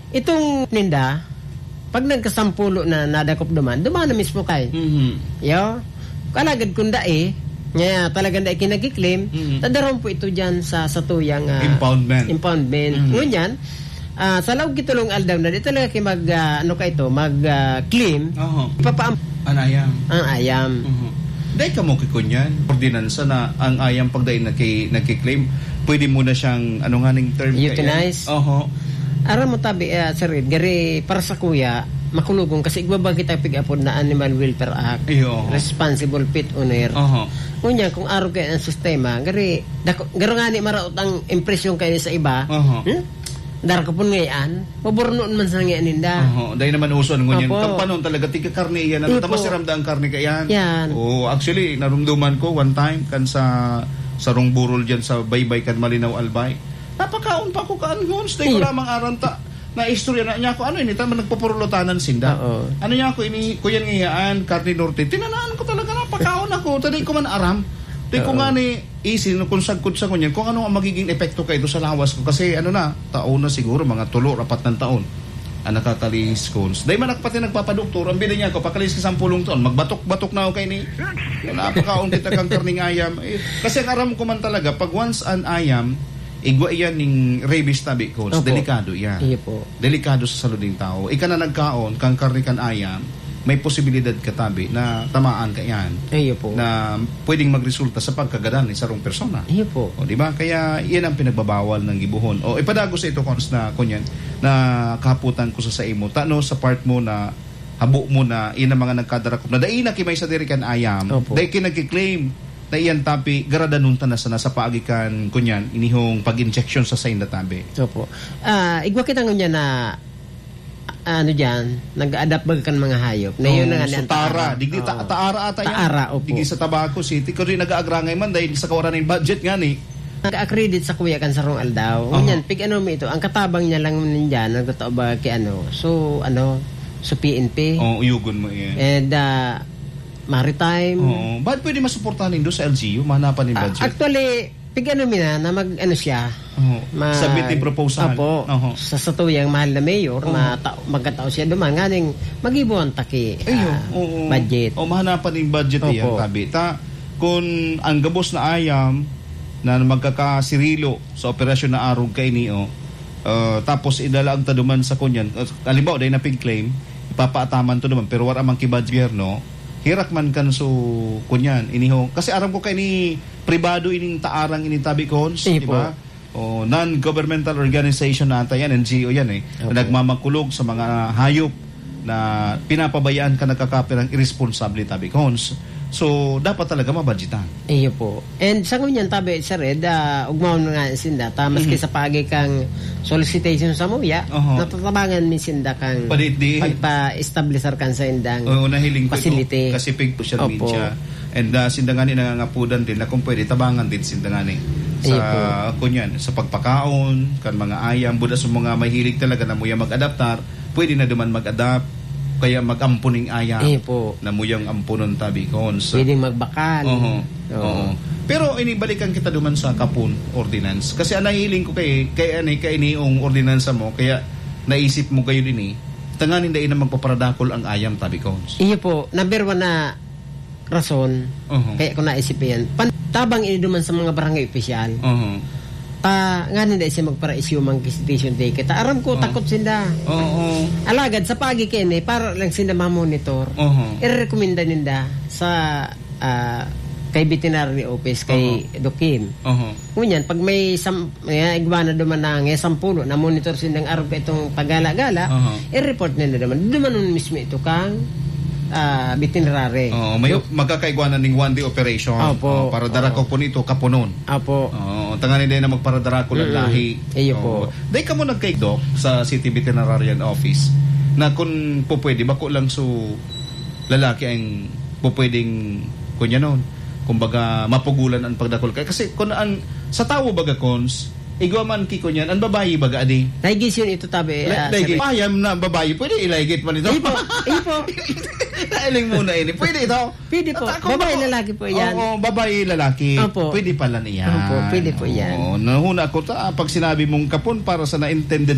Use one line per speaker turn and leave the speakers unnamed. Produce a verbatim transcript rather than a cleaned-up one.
itong ninda, pag nagkasampulo na nadakop duman, duman na mismo kay.
Mm-hmm.
Yo, kalagad kunda eh, nga talagang dahil kinag-claim,
mm-hmm.
tadaron po ito dyan sa satuyang uh,
impoundment.
Impoundment.
Mm-hmm.
Ngunyan, uh, sa lawag kitulong aldaw na, dito talaga kayo mag, uh, ano ka ito, mag-claim, uh,
uh-huh.
ipapaam
ang ayam.
Ang ayam.
Uh-huh. Dahil ka mo kikunyan, ordinansa na ang ayam pagdain naki, naki-claim, pwede mo na siyang, ano nga ning term?
Euthanize.
Oho.
Uh-huh. Aram mo tabi, uh, sir, gari, para sa kuya, makulugong kasi igbaba kita pig-apod na Animal Welfare Act.
Iyo, uh-huh.
Responsible pet owner.
Oho.
Kunya, kung araw kayo ang sistema, gari, dako, garo nga ni maraot ang impresyon kayo sa iba,
oho.
Hmm? Dar ko po ngayon, pabornoon man sa ngayon ninda.
Oo, dahil naman uso ng ngunyan.
Opo.
Kampanon talaga, tika karne yan. Ano tama si Ramda ang karne ka yan?
Yan.
Oo, actually, narumduman ko one time kan sa sarong burol dyan sa baybay kan Malinaw Albay. Napakaon pa ko kaan hons. Dahil ko lamang aranta. Na istorya na niya ko, ano ini, tama nagpapurulutanan sinda.
Oo.
Ano niya ko, ini, kuyan ngayaan, karne norte. Tinanaan ko talaga, napakaon ako. Tadi ko man aram. Di ko nga ni isin kung sagkod sa kunyan kung ano ang magiging epekto kayo sa lawas ko kasi ano na taon na siguro mga tulo rapat ng taon ang nakakalis ko dahil man pati nagpapadoktor ang bili niya ko pakalis ka sampulong taon magbatok-batok na ako kay ni napakaon kita kang karning ayam eh, kasi karam ko man talaga pag once an ayam igwa iyan ning rabies tabi ko delikado yan
iyo po
delikado sa salud ng tao ika na nagkaon kang karne kan ayam may posibilidad katabi na tamaan ka yan.
Iyo po.
Na pwedeng magresulta sa pagkagadan ni sarong persona.
Iyo po.
O di ba? Kaya iyan ang pinagbabawal ng gibuhon. O ipadago sa ito kons na kunyan na kahaputan ko sa sa imo. Tano sa part mo na habo mo na iyan ang mga nagkadarakop na dai na kimay sa dirikan ayam. Dai kinagki-claim na iyan tapi garadanun ta na sa nasa paagikan kunyan inihong pag-injection sa sain tabi.
So po. Ah, uh, igwa kita ngunyan na ano diyan nag-adapt bag kan mga hayop na yun
oh,
nga
so tara digdi ta, taara ata yan
taara opo
digdi sa Tabaco City ko rin nag-aagrangay man dahil sa kawaran ng budget nga ni
nag-accredit sa kuya kan sarong aldaw uh-huh. Ngunyan pig ano mo ito ang katabang niya lang nindiyan nagtotoo ba kay ano so ano so P N P
oh uyugon mo yan
and uh, maritime
oh bakit pwede masuportahan nindo sa L G U mahanapan ni budget
uh, actually pig ano mina na mag ano siya
uh-huh. mag, submit yung proposal
opo uh-huh. sa satuyang mahal na mayor uh-huh. na ta- magkatao siya duman nga ning mag-ibuan taki uh, uh-huh. budget
o mahanapan yung budget yan tabi ta kung ang gabos na ayam na magkakasirilo sa operasyon na arog kay niyo uh, tapos idalaag ta duman sa kunyan uh, halimbawa dahil na pig claim ipapaataman to duman pero wala mang kibadger no hirak man kan so kunyan iniho kasi aram ko kay ni pribado ining taarang ini tabi cons di ba o non-governmental organization nata yan N G O yan eh okay. Na nagmamakulog sa mga hayop na pinapabayaan ka nagkakapirang irresponsible tabi cons so dapat talaga mabudgetan
iyo po and sa ngunyan tabi sir ed uh, ugmawon nga sinda ta maski mm-hmm. sa pagi kang solicitation sa muya uh-huh. natatabangan min sinda kang pagpa-establisher kan sa indang
uh, nahiling
facility
kasi pig social Opo. Media and uh, sinda nga ni nangangapudan din na kung pwede tabangan din sinda nga ni sa kunyan sa pagpakaon kan mga ayam buda sa mga mahilig talaga na muya mag-adaptar pwede na duman mag-adapt kaya mag-ampuning ayam
eh po.
Na muyang ampunon tabi cons
pwede magbakal
oo oo pero inibalikan kita duman sa Kapun ordinance kasi ang nahiling ko kay kay ani kay niong ordinansa mo kaya naisip mo kayo din eh tanganin dai na magpaparadakol ang ayam tabi cons
iyo po number one na rason uh-huh. Kaya ko naisip yan tabang ini duman sa mga barangay opisyal
uh-huh.
Ta nga hindi siya magpara-issue mang visitation ticket. Aram ko, oh. takot sinda.
Oo. Oh, oh.
Alagad, sa pagi kene, para lang sinda ma-monitor.
Uh-huh.
I-recommenda ninda sa uh, kay veterinary office, kay uh-huh. Dokim.
Uh-huh.
Ngunyan, pag may sam, eh, igba na duman na nga sampulo, na monitor sindang araw itong pagala-gala, uh-huh. i-report nila duman. Duman nun mismo ito kang Uh, veterinary.
Oh, may so, magkakaigwanan ning one day operation.
Opo,
oh, para darako po nito kapunon.
Apo.
Oh, tangani din na magparadarako mm-hmm. lahi.
Iyo po.
Oh, dai kamo nagkay doc sa City Veterinarian Office na kung po pwede bako lang so lalaki ang po pwedeng kunya non. Kumbaga mapugulan ang pagdakol kay kasi kun ang sa tawo baga cons igwa man kiko niyan, ang babayi baga adi?
Naigis yun ito tabi. Uh,
Naigis. Payam na babayi, pwede ilaygit man ito.
Ipo, ipo.
Nailing muna ini. Pwede ito?
Pwede po. Babae lalaki po yan.
Oo, babae lalaki.
Opo.
Pwede pala niyan.
Opo, pwede po yan.
Oo, nahuna ko ta, pag sinabi mong kapon para sa na-intended